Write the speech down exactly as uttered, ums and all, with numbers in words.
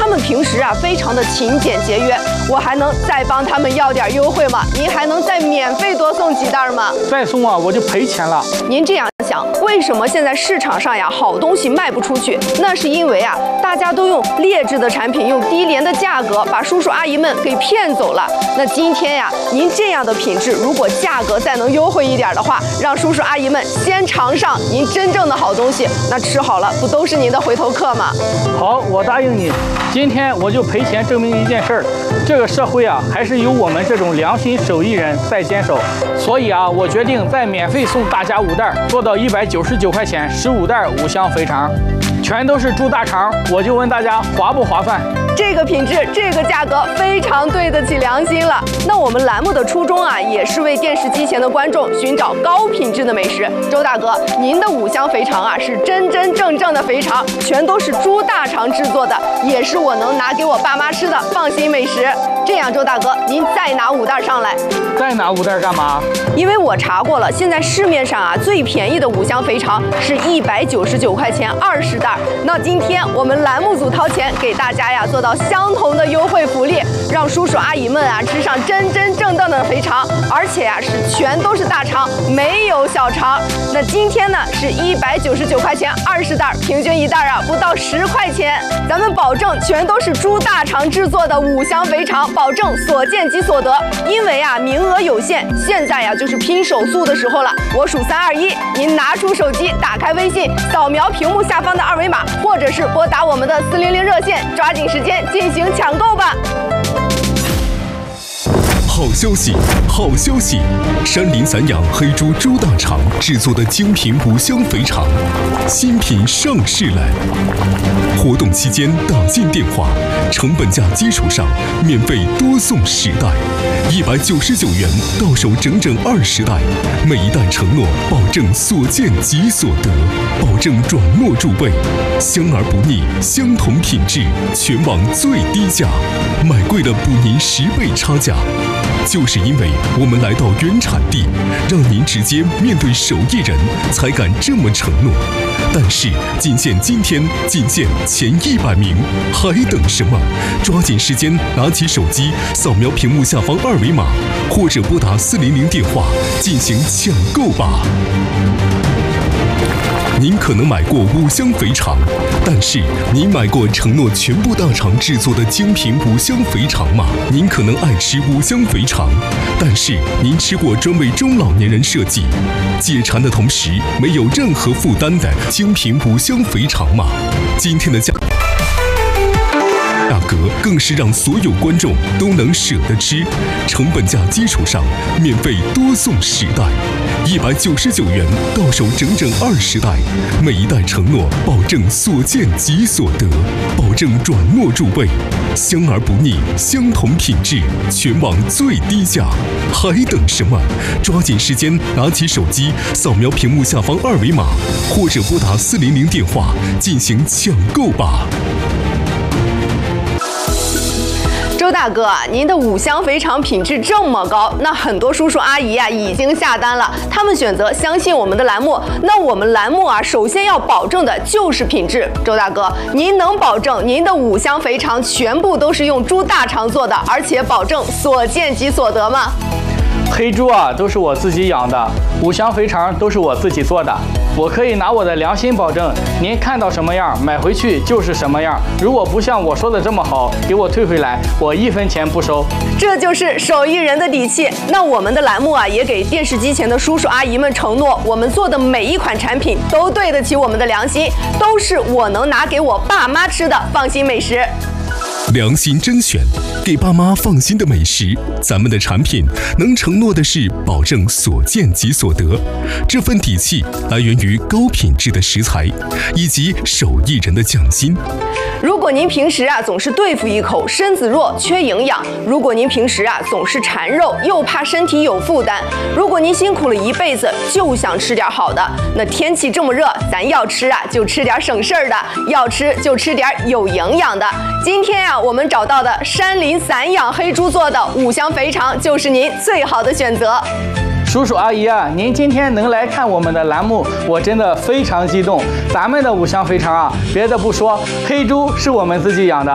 他们平时啊非常的勤俭节约，我还能再帮他们要点优惠吗？您还能再免费多送几袋吗？ 再送啊，我就赔钱了。 您这样想，为什么现在市场上呀好东西卖不出去？那是因为啊大家都用劣质的产品，用低廉的价格把叔叔阿姨们给骗走了。那今天呀，您这样的品质，如果价格再能优惠一点的话，让叔叔阿姨们先尝上您真正的好东西，那吃好了不都是您的回头客吗？ 好，我答应你，今天我就赔钱证明一件事儿，这个社会啊还是有我们这种良心手艺人在坚守。所以啊，我决定再免费送大家五袋，做到一百九十九块钱，十五袋五香肥肠，全都是猪大肠。我就问大家划不划算？ 这个品质，这个价格非常对得起良心了。那我们栏目的初衷啊，也是为电视机前的观众寻找高品质的美食。周大哥，您的五香肥肠啊，是真真正正的肥肠，全都是猪大肠制作的，也是我能拿给我爸妈吃的放心美食。这样，周大哥，您再拿五袋上来。 再拿五袋干嘛？ 因为我查过了，现在市面上啊最便宜的五香肥肠是一百九十九块钱二十袋。那今天我们栏目组掏钱给大家呀做到相同的优惠福利，让叔叔阿姨们啊吃上真真正正的肥肠，而且啊是全都是大肠，没有小肠。那今天呢是一百九十九块钱二十袋，平均一袋啊不到十块钱。咱们保证全都是猪大肠制作的五香肥肠，保证所见即所得。因为啊名额有限，现在呀就是拼手速的时候了。我数三二一，您拿出手机，打开微信，扫描屏幕下方的二维码，或者是拨打我们的四零零热线，抓紧时间进行抢购吧。 好消息，好消息！山林散养黑猪猪大肠制作的精品五香肥肠新品上市了。活动期间打进电话，成本价基础上免费多送十袋，一百九十九元到手整整二十袋，每一袋承诺保证所见即所得，保证转糯入味，香而不腻，相同品质，全网最低价，买贵了补您十倍差价。就是因为我们来到原产地，让您直接面对手艺人，才敢这么承诺。但是仅限今天，仅限前一百名，还等什么？抓紧时间，拿起手机，扫描屏幕下方二维码，或者拨打四零零电话进行抢购吧。您可能买过五香肥肠，但是您买过承诺全部大肠制作的精品五香肥肠吗？您可能爱吃五香肥肠，但是您吃过专为中老年人设计、解馋的同时没有任何负担的精品五香肥肠吗？今天的价价格更是让所有观众都能舍得吃，成本价基础上免费多送十袋，一百九十九元到手整整二十袋，每一袋承诺保证所见即所得，保证转糯入味，香而不腻，相同品质，全网最低价，还等什么？抓紧时间，拿起手机，扫描屏幕下方二维码，或者拨打四零零电话进行抢购吧。 周大哥，您的五香肥肠品质这么高，那很多叔叔阿姨啊已经下单了，他们选择相信我们的栏目，那我们栏目啊首先要保证的就是品质。周大哥，您能保证您的五香肥肠全部都是用猪大肠做的，而且保证所见即所得吗？ 黑猪啊都是我自己养的，五香肥肠都是我自己做的，我可以拿我的良心保证，您看到什么样买回去就是什么样，如果不像我说的这么好，给我退回来，我一分钱不收。 这就是手艺人的底气。那我们的栏目啊也给电视机前的叔叔阿姨们承诺，我们做的每一款产品都对得起我们的良心，都是我能拿给我爸妈吃的放心美食。 良心甄选，给爸妈放心的美食。咱们的产品能承诺的是保证所见即所得，这份底气来源于高品质的食材以及手艺人的匠心。 如果您平时啊总是对付一口，身子弱缺营养；如果您平时啊总是馋肉，又怕身体有负担；如果您辛苦了一辈子，就想吃点好的，那天气这么热，咱要吃啊就吃点省事儿的，要吃就吃点有营养的。今天啊我们找到的山林散养黑猪做的五香肥肠就是您最好的选择。 叔叔阿姨啊，您今天能来看我们的栏目，我真的非常激动。咱们的五香肥肠啊，别的不说，黑猪是我们自己养的。